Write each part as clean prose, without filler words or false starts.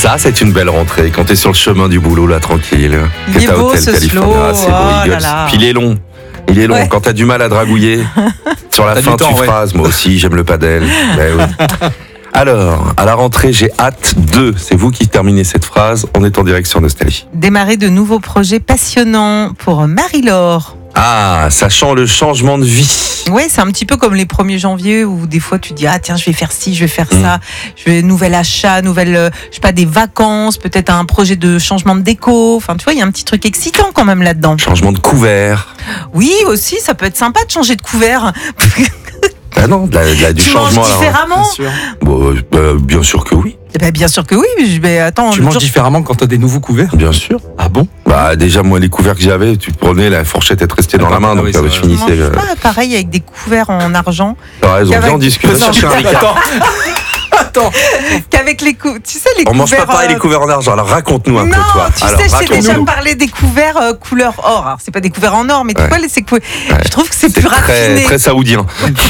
Ça, c'est une belle rentrée quand t'es sur le chemin du boulot, là, tranquille. Il Que est t'as beau, Hôtel ce California. slow. C'est beau, Oh il là gueule. là. Puis il est long. Il est long. Ouais. Quand t'as du mal à dragouiller, sur la T'as fin, du temps, tu ouais. phrases. Moi aussi, j'aime le padel. Ben oui. Alors, à la rentrée, j'ai hâte de. C'est vous qui terminez cette phrase. On est en direction Nostalgie. Démarrer de nouveaux projets passionnants pour Marie-Laure. Ah, ça sent le changement de vie. Ouais, c'est un petit peu comme les 1er janvier où des fois tu dis ah tiens je vais faire ci, je vais faire ça, je vais nouvel achat, nouvelle je sais pas des vacances, peut-être un projet de changement de déco. Enfin tu vois, il y a un petit truc excitant quand même là-dedans. Changement de couvert. Oui, aussi ça peut être sympa de changer de couvert. Ah non, du Tu changement. manges alors. différemment. Bien sûr. Bon, bien sûr que oui. Eh ben, bien sûr que oui, mais attends, Tu le manges jour- différemment quand t'as des nouveaux couverts. Bien sûr. Ah bon? Bah déjà moi les couverts que j'avais, tu prenais la fourchette est restée dans la main, Ah donc oui, c'est je vrai. je finissais. mange pas pareil avec des couverts en argent T'as raison, Qu'avec- viens on discute. Va chercher un Ricard. Attends. qu'avec les tu sais les On mange couverts. pas pareil les couverts en argent. Alors raconte-nous un peu Non, toi. tu Alors sais, je t'ai déjà raconte-nous. parlé des couverts couleur or. Alors, c'est pas des couverts en or, mais tu Ouais. vois, je trouve que c'est C'est plus très raffiné. très saoudien.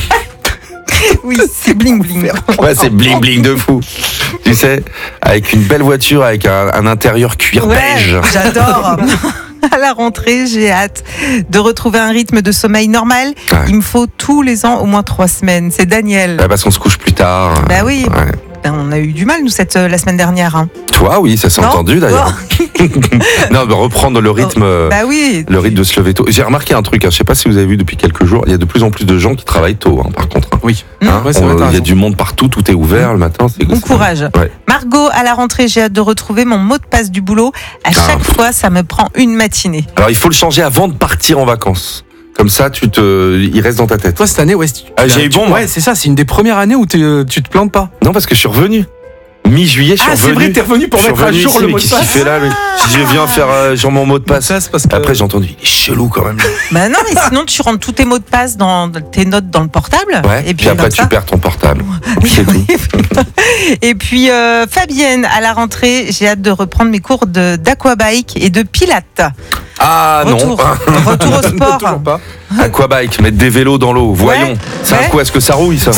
Oui, c'est bling bling. Ouais, c'est bling bling de fou. Tu sais, avec une belle voiture, avec un intérieur cuir Ouais, beige. j'adore. À la rentrée, j'ai hâte de retrouver un rythme de sommeil normal. Ouais. Il me faut tous les ans au moins 3 semames. C'est Daniel. Ouais, parce qu'on se couche plus tard. Bah oui. Ouais. Ben, on a eu du mal, nous, la semaine dernière. Hein. Toi, oui, ça s'est Non entendu d'ailleurs. Non, mais reprendre le rythme. Bah oui. Le rythme de se lever tôt. J'ai remarqué un truc, hein, je sais pas si vous avez vu depuis quelques jours, il y a de plus en plus de gens qui travaillent tôt, hein, par contre. Hein. Oui. Hein, Ouais, c'est vrai, t'as il y a raison. du monde partout, tout est ouvert le matin. Bon courage. Ouais. Margot, à la rentrée, j'ai hâte de retrouver mon mot de passe du boulot. À chaque fois, ça me prend une matinée. Alors il faut le changer avant de partir en vacances. Comme ça, il reste dans ta tête. Toi cette année, ouais. Ah, j'ai eu bon, moi. Ouais, c'est ça. C'est une des premières années où tu te plantes pas. Non, parce que je suis revenu. Mi-juillet, je suis Ah, c'est revenu. vrai, t'es revenu pour Je suis mettre à revenu jour ici, le mais mot de qu'est-ce qu'il passe. fait là, lui Si je viens faire genre mon mot de passe. Parce que Après, j'ai entendu, il est chelou quand même. Bah non, mais sinon, tu rentres tous tes mots de passe dans tes notes dans le portable. Ouais, Et puis après, comme tu ça- perds ton portable. C'est tout. Et puis Fabienne, à la rentrée, j'ai hâte de reprendre mes cours d'aquabike et de pilates. Ah Retour au sport. Toujours pas. Aquabike, mettre des vélos dans l'eau, voyons. Ouais, C'est un ouais. coup, est-ce que ça rouille ça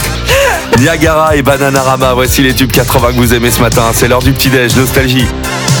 Niagara et Bananarama, voici les tubes 80 que vous aimez ce matin. C'est l'heure du petit-déj, Nostalgie.